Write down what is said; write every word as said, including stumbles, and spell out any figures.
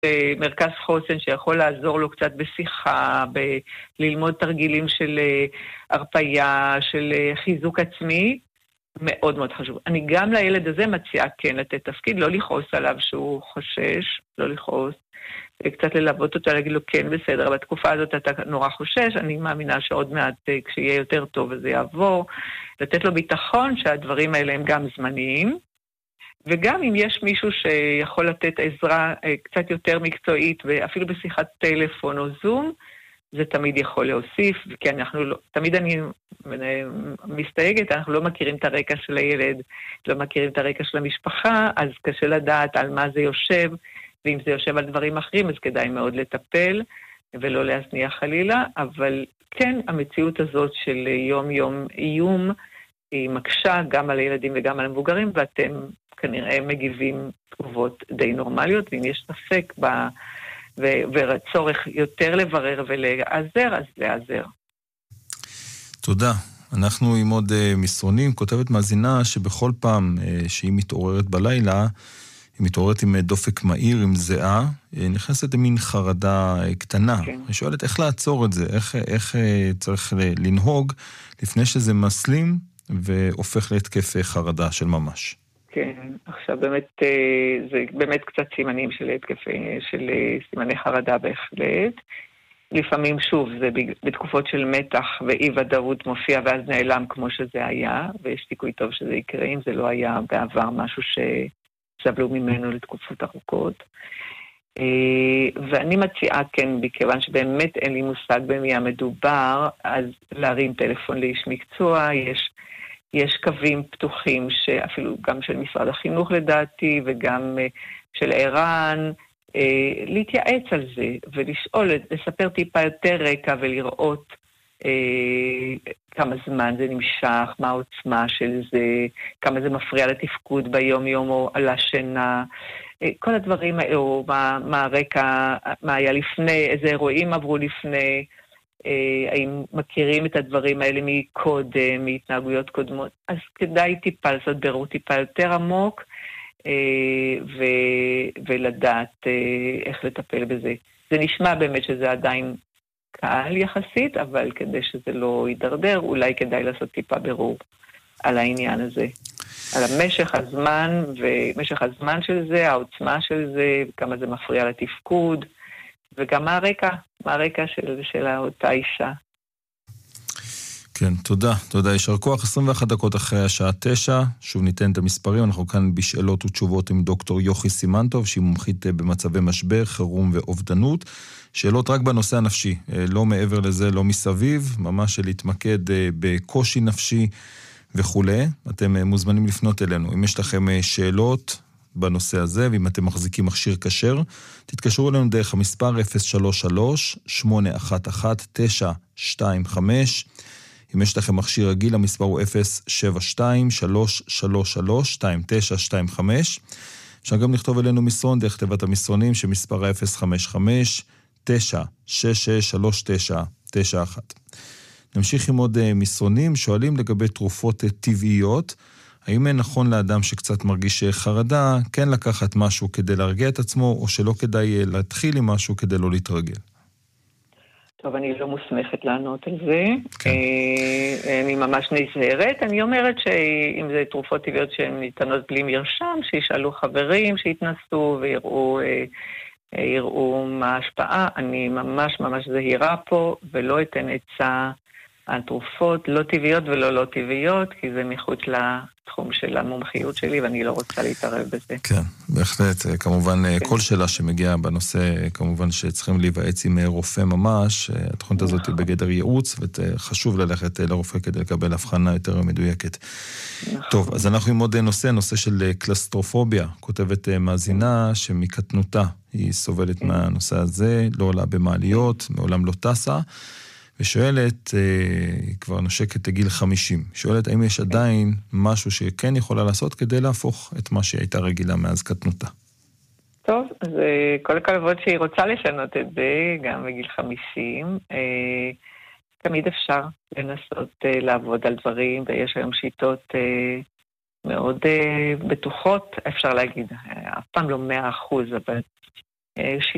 מרכז חוסן שיכול לעזור לו קצת בשיחה, ב- ללמוד תרגילים של אה, הרפאיה, של אה, חיזוק עצמי, מאוד מאוד חשוב. אני גם לילד הזה מציעה כן לתת תפקיד, לא לכעוס עליו שהוא חושש, לא לכעוס, קצת ללוות אותו, להגיד לו כן בסדר, בתקופה הזאת אתה נורא חושש, אני מאמינה שעוד מעט אה, כשיהיה יותר טוב וזה יעבור, לתת לו ביטחון שהדברים האלה הם גם זמניים, וגם אם יש מישהו שיכול לתת עזרה אה, קצת יותר מקצועית, ואפילו בשיחת טלפון או זום, זה תמיד יכול להוסיף, כי אנחנו לא, תמיד אני אה, מסתייגת, אנחנו לא מכירים את הרקע של הילד, לא מכירים את הרקע של המשפחה, אז קשה לדעת על מה זה יושב, ואם זה יושב על דברים אחרים, אז כדאי מאוד לטפל, ולא להזניח חלילה, אבל כן, המציאות הזאת של יום-יום איום, היא מקשה גם על הילדים וגם על המבוגרים, ואתם כנראה מגיבים תגובות די נורמליות, ואם יש ספק ב... ו- וצורך יותר לברר ולעזר, אז לעזר. תודה. אנחנו עם עוד uh, מסרונים, כותבת מאזינה שבכל פעם uh, שהיא מתעוררת בלילה, היא מתעוררת עם דופק מהיר, עם זיעה, נכנסת למין חרדה קטנה. כן. אני שואלת איך לעצור את זה, איך, איך צריך לנהוג לפני שזה מסלים והופך להתקף חרדה של ממש. כן, עכשיו באמת, זה באמת קצת סימנים של התקפי, של סימני חרדה בהחלט. לפעמים שוב, זה בתקופות של מתח ואי ודאות מופיע ואז נעלם כמו שזה היה, ויש סיכוי טוב שזה יקרה אם זה לא היה בעבר משהו ש... סבלו ממנו לתקופות ארוכות. ואני מציעה כן, מכיוון שבאמת אין לי מושג במי המדובר, אז להרים טלפון לאיש מקצוע, יש, יש קווים פתוחים, שאפילו גם של משרד החינוך לדעתי, וגם של ערן, להתייעץ על זה, ולשאול, לספר טיפה יותר רקע, ולראות כמה זמן זה נמשך, מה העוצמה של זה, כמה זה מפריע לתפקוד ביום יום או על השינה, כל הדברים האלה, או מה, מה הרקע, מה היה לפני, איזה אירועים עברו לפני, האם מכירים את הדברים האלה מקודם, מהתנהגויות קודמות, אז כדאי טיפה לעשות בירור טיפה יותר עמוק, ו, ולדעת איך לטפל בזה. זה נשמע באמת שזה עדיין קל יחסית, אבל כדי שזה לא יידרדר, אולי כדאי לעשות טיפה בירור על העניין הזה. על המשך הזמן, ומשך הזמן של זה, העוצמה של זה, כמה זה מפריע לתפקוד, וגם מה הרקע, מה הרקע של, של אותה אישה. כן, תודה. תודה. יישר כוח. עשרים ואחת דקות אחרי השעה תשע. שוב ניתן את המספרים. אנחנו כאן בשאלות ותשובות עם דוקטור יוכי סימנטוב, שהיא מומחית במצבי משבר, חירום ואובדנות. שאלות רק בנושא הנפשי. לא מעבר לזה, לא מסביב. ממש להתמקד בקושי נפשי וכו'. אתם מוזמנים לפנות אלינו. אם יש לכם שאלות בנושא הזה, ואם אתם מחזיקים מכשיר כשר, תתקשרו אלינו דרך המספר אפס שלוש שלוש שמונה אחת אחת תשע שתיים חמש. אם יש לכם מכשיר רגיל, המספר הוא אפס שבע שתיים שלוש שלוש שלוש שתיים תשע שתיים חמש. אפשר גם לכתוב אלינו מסרון דרך תיבת המסרונים שמספר אפס חמש חמש תשע שש שש שלוש תשע תשע אחת. נמשיך עם עוד מסרונים, שואלים לגבי תרופות טבעיות. האם נכון לאדם שקצת מרגיש חרדה, כן לקחת משהו כדי להרגיע את עצמו, או שלא כדאי להתחיל עם משהו כדי לא להתרגל? טוב, אני לא מוסמכת לענות על זה. כן. אני ממש נזהרת. אני אומרת שאם זה תרופות טבעיות שהן ניתנות בלי מרשם, שישאלו חברים שהתנסו ויראו יראו מה ההשפעה. אני ממש ממש זהירה פה, ולא אתן עצה על תרופות לא טבעיות ולא לא טבעיות, כי זה מחוץ לתחום של המומחיות שלי, ואני לא רוצה להתערב בזה. כן, בהחלט. כמובן, כן. כל שאלה שמגיעה בנושא, כמובן שצריכים להיוועץ עם רופא ממש. התוכנית הזאת היא בגדר ייעוץ, וחשוב ללכת לרופא כדי לקבל הבחנה יותר מדויקת. נכון. טוב, אז אנחנו עם עוד נושא, נושא של קלסטרופוביה. כותבת מאזינה שמקטנותה היא סובלת כן. מהנושא הזה, לא עולה במעליות, מעולם לא טסה. ושואלת, היא כבר נושקת לגיל חמישים, שואלת האם יש עדיין משהו שכן יכולה לעשות כדי להפוך את מה שהייתה רגילה מאז קטנותה. טוב, אז כל הכבוד שהיא רוצה לשנות את זה, גם בגיל חמישים, תמיד אפשר לנסות לעבוד על דברים, ויש היום שיטות מאוד בטוחות, אפשר להגיד, אף פעם לא מאה אחוז, אבל שיטות,